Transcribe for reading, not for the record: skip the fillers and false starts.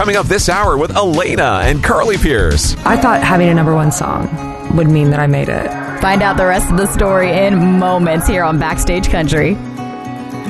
coming up this hour with Elena and Carly Pierce. I thought having a number one song would mean that I made it. Find out the rest of the story in moments here on Backstage Country.